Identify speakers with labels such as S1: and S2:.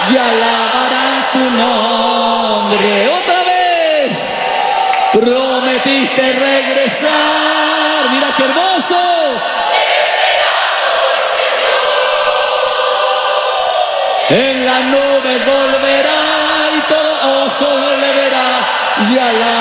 S1: y alabarán su nombre. Otra vez, prometiste regresar. Mira qué hermoso. En la nube volverá y todo ojo le verá y alabará.